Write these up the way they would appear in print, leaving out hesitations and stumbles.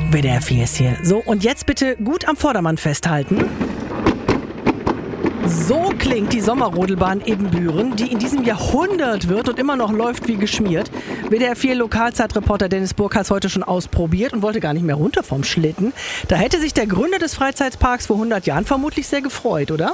WDR 4 ist hier. So, und jetzt bitte gut am Vordermann festhalten. So klingt die Sommerrodelbahn Ebenbüren, die in diesem Jahrhundert wird und immer noch läuft wie geschmiert. WDR 4 Lokalzeitreporter Dennis Burkhardt heute schon ausprobiert und wollte gar nicht mehr runter vom Schlitten. Da hätte sich der Gründer des Freizeitparks vor 100 Jahren vermutlich sehr gefreut, oder?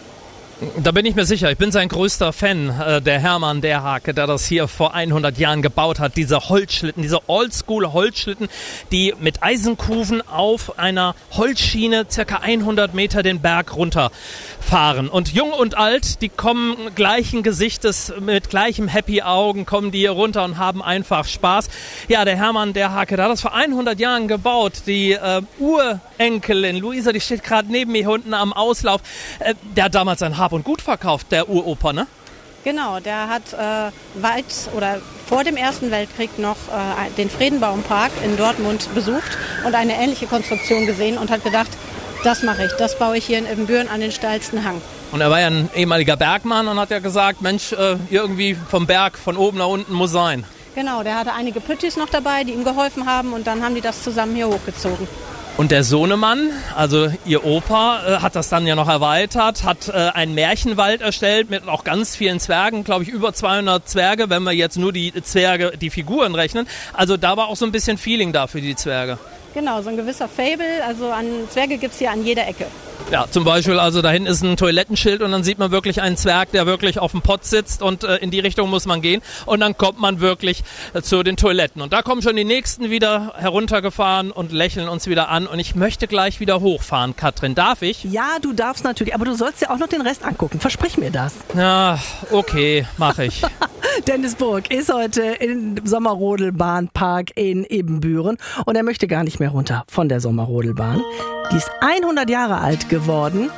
Da bin ich mir sicher. Ich bin sein größter Fan, der Hermann Derhake, der das hier vor 100 Jahren gebaut hat. Diese Holzschlitten, diese Oldschool-Holzschlitten, die mit Eisenkufen auf einer Holzschiene circa 100 Meter den Berg runterfahren. Und jung und alt, die kommen gleichen Gesichtes, mit gleichem Happy Augen, kommen die hier runter und haben einfach Spaß. Ja, der Hermann Derhake, der hat das vor 100 Jahren gebaut. Die Urenkelin Luisa, die steht gerade neben mir hier unten am Auslauf. Der hat damals ein Hab und Gut verkauft, der Uropa, ne? Genau, der hat weit oder vor dem Ersten Weltkrieg noch den Friedenbaumpark in Dortmund besucht und eine ähnliche Konstruktion gesehen und hat gedacht, das mache ich, das baue ich hier in Ebenbüren an den steilsten Hang. Und er war ja ein ehemaliger Bergmann und hat ja gesagt, Mensch, irgendwie vom Berg von oben nach unten muss sein. Genau, der hatte einige Püttis noch dabei, die ihm geholfen haben und dann haben die das zusammen hier hochgezogen. Und der Sohnemann, also ihr Opa, hat das dann ja noch erweitert, hat einen Märchenwald erstellt mit auch ganz vielen Zwergen, glaube ich über 200 Zwerge, wenn wir jetzt nur die Zwerge, die Figuren rechnen. Also da war auch so ein bisschen Feeling da für die Zwerge. Genau, so ein gewisser Fable, also an Zwerge gibt es hier an jeder Ecke. Ja, zum Beispiel, also da hinten ist ein Toilettenschild und dann sieht man wirklich einen Zwerg, der wirklich auf dem Pott sitzt und in die Richtung muss man gehen und dann kommt man wirklich zu den Toiletten. Und da kommen schon die Nächsten wieder heruntergefahren und lächeln uns wieder an und ich möchte gleich wieder hochfahren, Katrin. Darf ich? Ja, du darfst natürlich, aber du sollst dir auch noch den Rest angucken. Versprich mir das. Ja, okay, mache ich. Dennis Burg ist heute im Sommerrodelbahnpark in Ebenbüren und er möchte gar nicht mehr runter von der Sommerrodelbahn. Die ist 100 Jahre alt geworden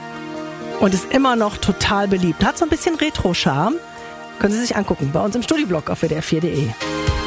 und ist immer noch total beliebt. Hat so ein bisschen Retro-Charme. Können Sie sich angucken bei uns im Studioblock auf WDR4.de.